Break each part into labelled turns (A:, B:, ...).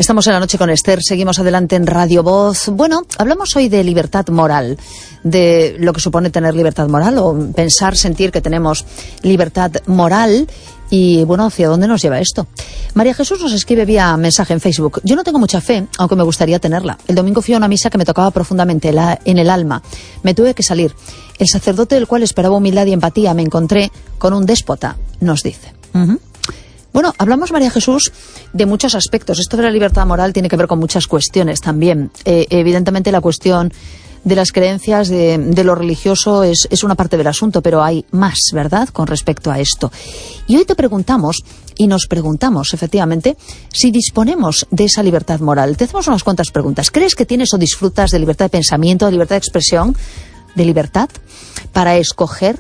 A: Estamos en La Noche con Esther, seguimos adelante en Radio Voz. Bueno, hablamos hoy de libertad moral, de lo que supone tener libertad moral o pensar, sentir que tenemos libertad moral. Y bueno, ¿hacia dónde nos lleva esto? María Jesús nos escribe vía mensaje en Facebook. Yo no tengo mucha fe, aunque me gustaría tenerla. El domingo fui a una misa que me tocaba profundamente en el alma. Me tuve que salir. El sacerdote del cual esperaba humildad y empatía me encontré con un déspota, nos dice. Bueno, hablamos, María Jesús, de muchos aspectos. Esto de la libertad moral tiene que ver con muchas cuestiones también. Evidentemente la cuestión de las creencias, de lo religioso es una parte del asunto, pero hay más, ¿verdad?, con respecto a esto. Y hoy te preguntamos, y nos preguntamos, efectivamente, si disponemos de esa libertad moral. Te hacemos unas cuantas preguntas. ¿Crees que tienes o disfrutas de libertad de pensamiento, de libertad de expresión, de libertad para escoger?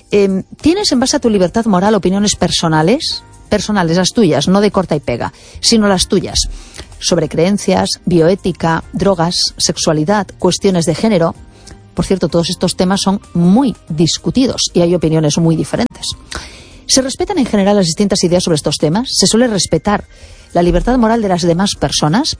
A: ¿Tienes en base a tu libertad moral opiniones personales, las tuyas, no de corta y pega, sino las tuyas, sobre creencias, bioética, drogas, sexualidad, cuestiones de género? Por cierto, todos estos temas son muy discutidos y hay opiniones muy diferentes. ¿Se respetan en general las distintas ideas sobre estos temas? ¿Se suele respetar la libertad moral de las demás personas?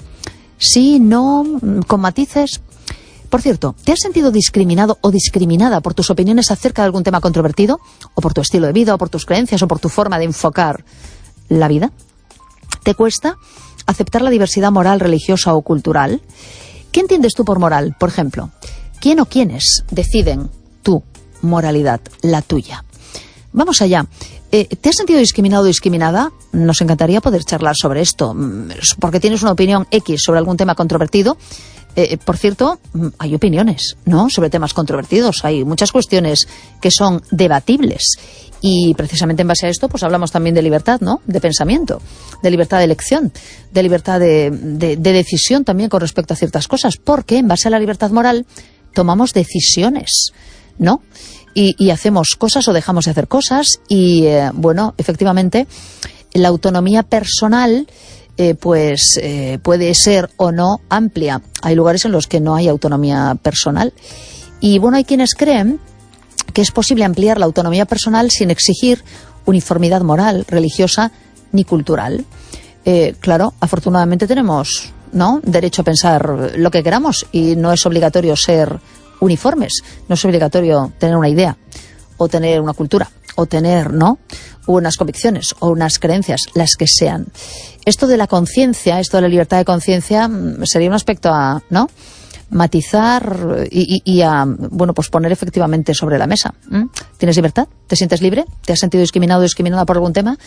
A: Sí, no, con matices. Por cierto, ¿te has sentido discriminado o discriminada por tus opiniones acerca de algún tema controvertido? ¿O por tu estilo de vida, o por tus creencias, o por tu forma de enfocar la vida? ¿Te cuesta aceptar la diversidad moral, religiosa o cultural? ¿Qué entiendes tú por moral, por ejemplo? ¿Quién o quiénes deciden tu moralidad, la tuya? Vamos allá. ¿Te has sentido discriminado o discriminada? Nos encantaría poder charlar sobre esto, porque tienes una opinión X sobre algún tema controvertido. Por cierto, hay opiniones, ¿no?, sobre temas controvertidos. Hay muchas cuestiones que son debatibles. Y precisamente en base a esto, pues hablamos también de libertad, ¿no?, de pensamiento, de libertad de elección, de libertad de decisión también con respecto a ciertas cosas. Porque en base a la libertad moral tomamos decisiones, ¿no? Y hacemos cosas o dejamos de hacer cosas. Y, bueno, efectivamente, la autonomía personal puede ser o no amplia. Hay lugares en los que no hay autonomía personal. Y bueno, hay quienes creen que es posible ampliar la autonomía personal sin exigir uniformidad moral, religiosa ni cultural. Claro, afortunadamente tenemos, ¿no?, derecho a pensar lo que queramos y no es obligatorio ser uniformes, no es obligatorio tener una idea o tener una cultura o tener, ¿no?, unas convicciones o unas creencias, las que sean. Esto de la conciencia, esto de la libertad de conciencia, sería un aspecto a, ¿no?, matizar y a, bueno, pues poner efectivamente sobre la mesa. ¿Tienes libertad? ¿Te sientes libre? ¿Te has sentido discriminado o discriminada por algún tema?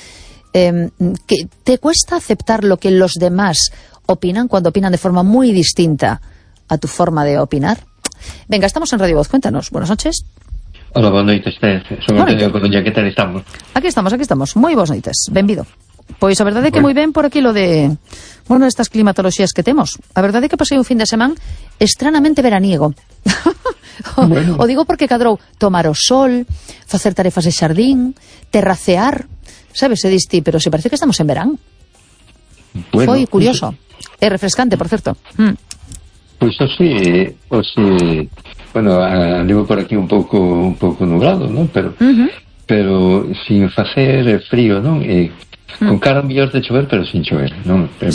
A: ¿Te cuesta aceptar lo que los demás opinan cuando opinan de forma muy distinta a tu forma de opinar? Venga, estamos en Radio Voz, cuéntanos. Buenas noches.
B: Hola, boas noites, son Antonio Coruña, que tal estamos?
A: Aquí estamos, moi boas noites, benvido. Pois a verdade é que moi ben por aquí lo de, bueno, estas climatoloxías que temos. A verdade é que pasei un fin de semana estranamente veraniego. Bueno. O digo porque cadrou tomar o sol, facer tarefas de xardín, terracear, sabes, se diste, pero se parece que estamos en verán. Bueno, foi curioso. É refrescante, por certo.
B: Pois así, bueno, andivo por aquí un pouco nublado, non? Pero sin facer frío, non? Con cara mellor de chover, pero sin chover, non? Sí.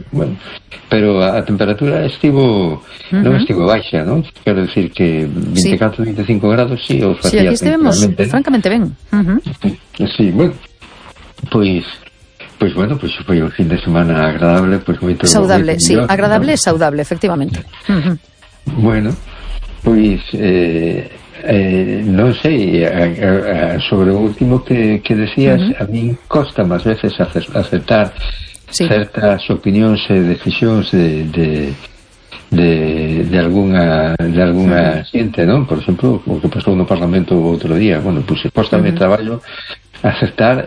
B: Pero a temperatura estivo non estivo baixa, non? Quero decir que 24, 25 grados sí, o facía.
A: Sí, aquí estivemos francamente ben.
B: Sí, bueno, pois bueno, pois foi un fin de semana agradable, pois moito
A: saudable, sí, agradable e saudable, efectivamente.
B: Bueno, pois non sei, sobre o último que decías, a min costa máis veces aceptar certas opinións e decisións de alguna xente, non? Por exemplo, o que pasou no Parlamento o outro día. Bueno, pois costa me traballo aceptar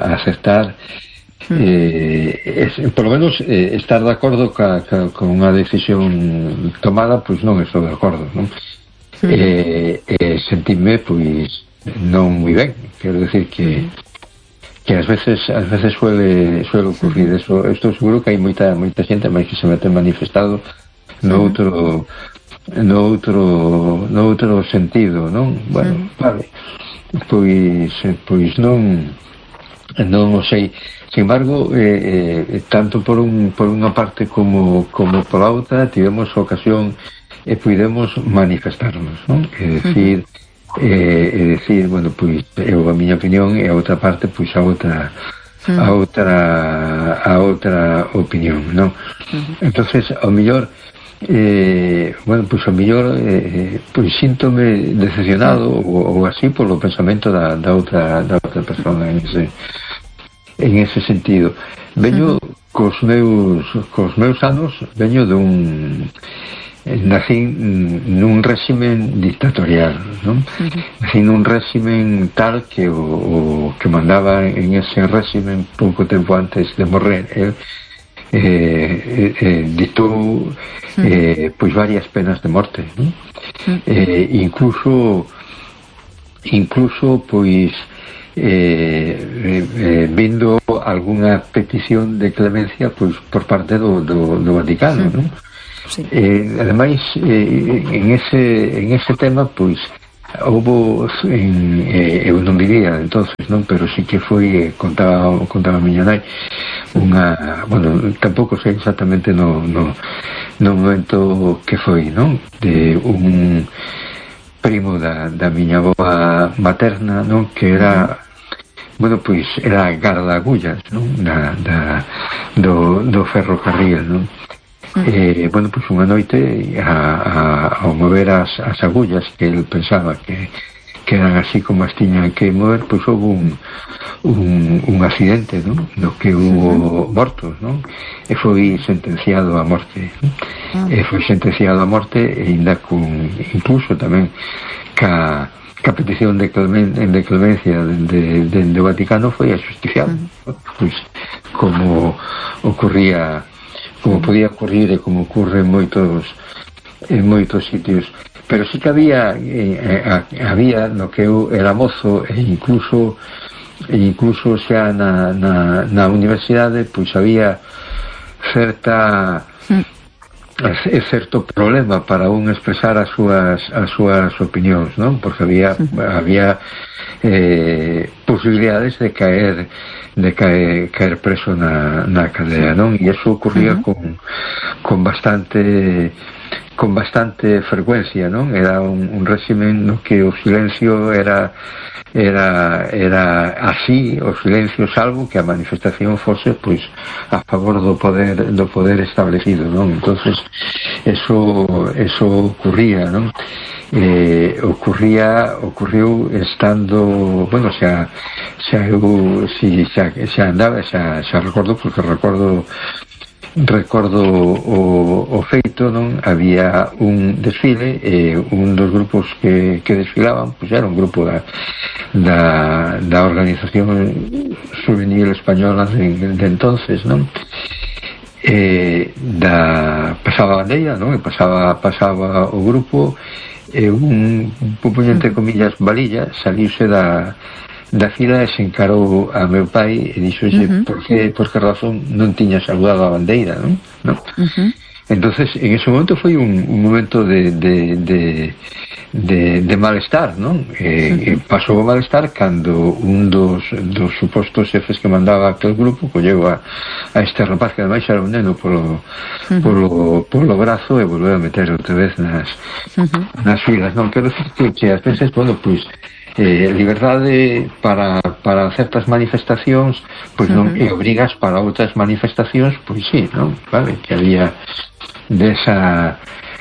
B: por lo menos estar de acordo con unha decisión tomada, pois non estou de acordo, non? Sentime pois non moi ben, quero decir que ás veces suele ocurrir eso. Estou seguro que hai moita xente máis que se mete manifestado no outro sentido, non? Bueno, vale, pois non non o sei. Sin embargo, tanto por unha parte como pola outra, tivemos ocasión e pudemos manifestarnos, non? É dicir, bueno, pois eu a miña opinión e a outra parte, pois a outra opinión, non? Entonces, ao mellor bueno, pois ao mellor pois síntome decepcionado ou así polo pensamento da outra persona en ese sentido. Veño cos meus anos, veño nací nun réximen dictatorial, non? Nací nun réximen tal que o que mandaba en ese réximen pouco tempo antes de morrer dictou pois varias penas de morte, non? Incluso pois vindo algunha petición de clemencia pois por parte do Vaticano, non? Sí. Ademais, en ese tema, pois houbo eu non vivía entonces, non, pero sí que foi, contaba a miña nai bueno, tampouco sei exactamente no momento que foi, non, de un primo da miña avoa materna, non, que era, bueno, pois era garda agullas, non, do ferrocarril, non. Bueno, pois unha noite ao mover as agullas que el pensaba que eran así como as tiñan que mover, pois houve un accidente, non? No que hubo mortos, non? E foi sentenciado a morte, non? E ainda incluso tamén ca petición de clemencia dende o Vaticano foi ajusticiado, pois como podía ocurrir e como ocurre en moitos sitios. Pero sí que había no que eu era mozo e incluso xa na universidade, pois había certo problema para un expresar as súas opinións, non? Porque había posibilidades de caer preso na cadea, non? E iso ocurría con bastante frecuencia, non? Era un réximen no que o silencio era así, o silencio, salvo que a manifestación fose pois a favor do poder establecido, non? Entonces eso ocurría, non? Ocurriu estando, bueno, xa andaba, xa recordo, porque recordo o feito, non? Había un desfile e un dos grupos que desfilaban, pois era un grupo da Organización Juvenil Española de entonces, non? Pasaba a bandeira, non? E pasaba o grupo e un poño entre comillas valilla saliuse da fila e se encarou a meu pai e dixolle por que razón non tiña saludado a bandeira, non? Entonces, en ese momento foi un momento de malestar, non? Pasou o malestar cando un dos supostos xefes que mandaba aquel grupo colleu a este rapaz, que ademais era un neno, polo brazo e volveu a meter outra vez nas filas, non? Quero dicir que ás veces, bueno, pois liberdade para certas manifestacións, pois non, e obrigas para outras manifestacións, pois sí, non? Vale, que había desa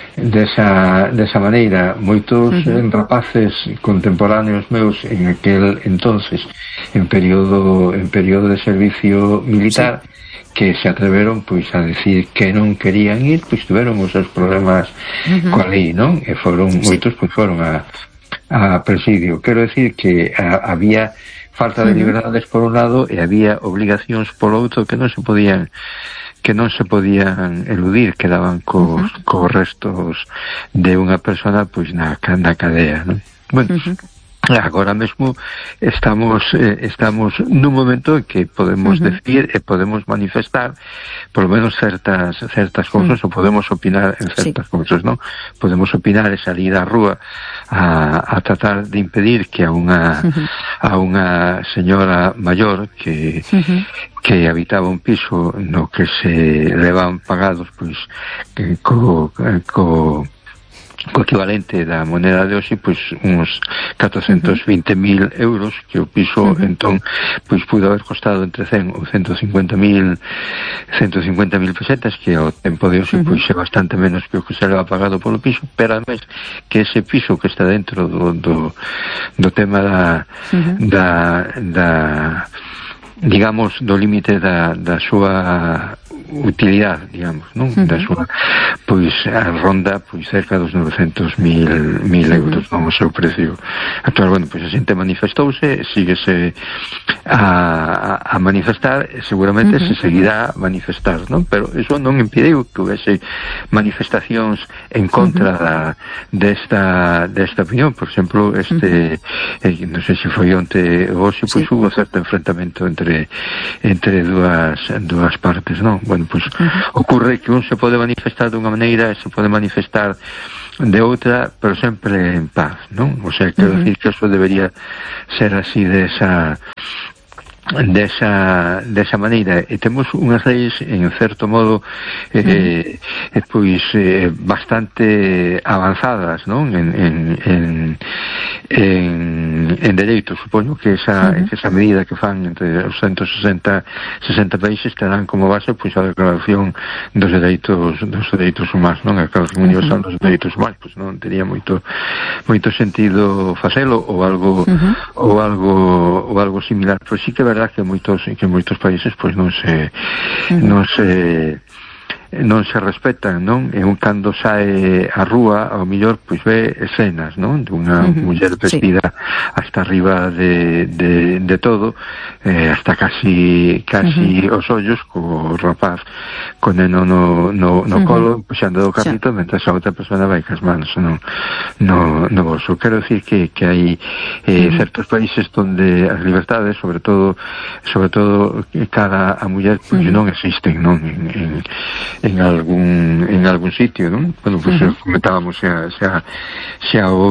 B: maneira moitos rapaces contemporáneos meus en aquel entonces en período de servicio militar, que se atreveron pois a decir que non querían ir, pois tiveron os seus problemas coa lei, non? E foron moitos, pois foron a presidio. Quero decir que había falta de liberdades por un lado e había obligacións por outro que non se podían eludir, quedaban cos restos de unha persona pois na cadea, non? Bueno, Agora mesmo estamos nun momento en que podemos decir e podemos manifestar por lo menos certas cousas, ou podemos opinar en certas cousas, non? Podemos opinar e salir á rúa a tratar de impedir que a unha señora maior que habitaba un piso no que se levan pagados pois co equivalente da moneda de hoxe, pois uns 420.000 euros, que o piso entón pois pudo haber costado entre 100 ou 150.000 pesetas, que ao tempo de hoxe pois é bastante menos que o que se leva pagado polo piso, pero ademais que ese piso que está dentro do tema da digamos, do límite da súa utilidade, digamos, non? Da súa, pois, a ronda, pois, cerca dos 900.000 euros, non? O seu precio actual. Bueno, pois, a xente manifestouse, síguese a manifestar, seguramente se seguirá a manifestar, non? Pero iso non impediu que houvese manifestacións en contra desta opinión. Por exemplo, non sei se foi onte ou hoxe, pois, hubo certo enfrentamento entre dúas partes, non? Bueno, pois ocurre que un se pode manifestar dunha maneira e se pode manifestar de outra, pero sempre en paz, non? O sea, quero decir que eso debería ser así desa maneira, e temos unhas leis en certo modo pois bastante avanzadas, non? En dereitos, supoño que esa medida que fan entre os 160 países terán como base pois a declaración dos dereitos humanos, non? A declaración universal dos dereitos humanos, pois non tería moito sentido facelo ou algo similar, pois sí que é verdad que moitos países pois non se respetan, non? E un cando sae á rúa, ao mellor, pois ve escenas, non? Dunha muller vestida hasta arriba de todo, hasta casi os ollos, co rapaz con neno no colo, puxando do carrito, mentre a outra persona vai cas manos no bolso. Quero dicir que hai certos países onde as libertades, sobre todo cara a muller, pois non existen, non? En algún sitio, non? Bueno, pois comentábamos xa o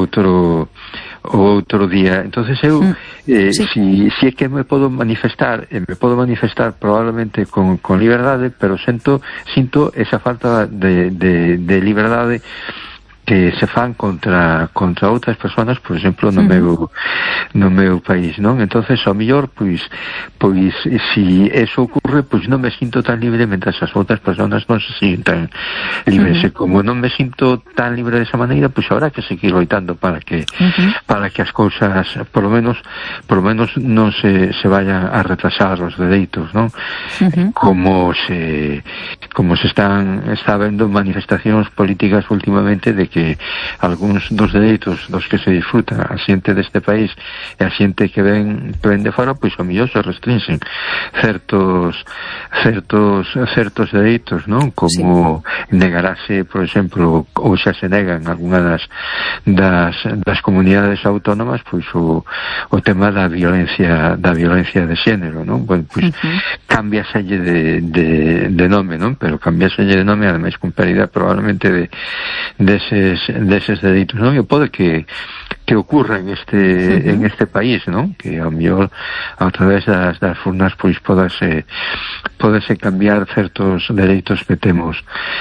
B: outro día. Entonces eu si é que me podo manifestar probablemente con liberdade, pero sinto esa falta de liberdade que se fan contra outras persoas, por exemplo, no meu país, non? Entonces, ao mellor, pois si eso ocurre, pois non me sinto tan libre, mentras as outras persoas non se sintan libres. E como non me sinto tan libre desa maneira, pois habrá que seguir loitando para que as cousas, por lo menos non se vayan a retrasar os dereitos, non? Como se está vendo manifestacións políticas últimamente de que algúns dos dereitos dos que se disfruta a xente deste país e a xente que ven de fora, pois ao mellor se restringen certos dereitos, non? Como negarase, por exemplo, ou xa se negan algunhas das comunidades autónomas, pois o tema da violencia de xénero, non? Bueno, pois cambiaselle de nome, non? Pero cambiaselle de nome, ademais con pérdida probablemente deses dereitos, non? E pode que ocurra en este país, non? Que ao mellor a través das urnas pois pódese cambiar certos dereitos que temos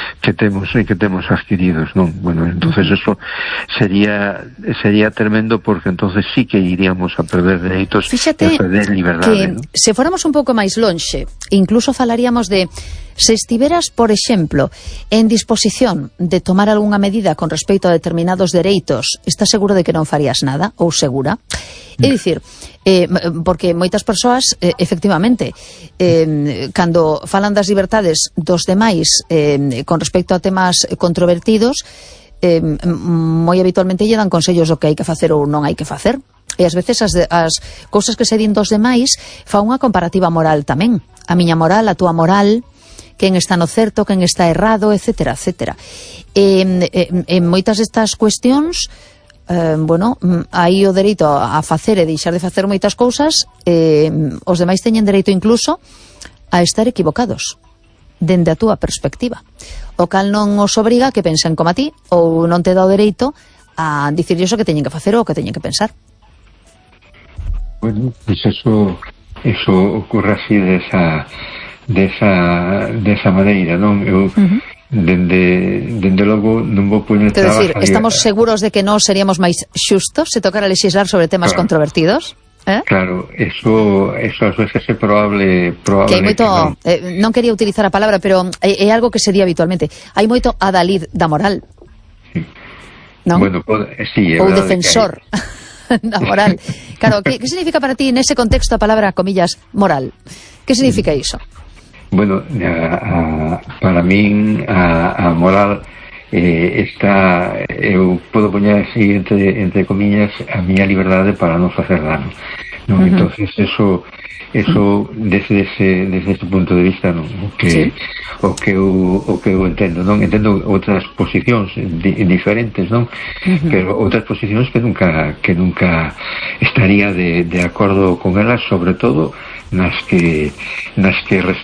B: adquiridos, non? Bueno, entonces eso sería tremendo, porque entonces sí que iríamos a perder dereitos e a perder liberdade,
A: que, ¿no? Se fóramos un pouco máis lonxe, incluso falaríamos de se estiveras, por exemplo, en disposición de tomar algunha medida con respecto a determinados dereitos, estás seguro de que non farías nada, ou segura? É dicir, porque moitas persoas, efectivamente, cando falan das libertades dos demais con respecto a temas controvertidos, moi habitualmente lle dan consellos do que hai que facer ou non hai que facer. E ás veces as cousas que se din dos demais fa unha comparativa moral tamén. A miña moral, a túa moral, quen está no certo, quen está errado, etcétera, etcétera. En moitas destas cuestións bueno, hai o dereito a facer e deixar de facer moitas cousas, os demais teñen dereito incluso a estar equivocados dende a túa perspectiva, o cal non os obriga a que pensen como a ti, ou non te dá o dereito a dicirlles o que teñen que facer ou o que teñen que pensar.
B: Bueno, pues eso ocurre así desa maneira, non? Eu dende logo non vou poñer
A: Quero dicir, estamos seguros de que non seríamos máis xustos se tocara legislar sobre temas controvertidos?
B: Claro, eso ás veces é probable
A: que hai moito, non quería utilizar a palabra, pero é algo que se di habitualmente. Hai moito adalid da moral.
B: Sí.
A: Non?
B: Bueno, sí,
A: ou defensor da moral. Claro, que significa para ti nese contexto a palabra, comillas, moral? Que significa iso?
B: Bueno, para min a moral está, eu podo poñer así entre comillas a miña liberdade para non facer dano, non? Entonces eso desde ese punto de vista, non? O que eu entendo, non? Entendo outras posicións diferentes, non? Pero outras posicións que nunca estaría de acordo con elas, sobre todo nas que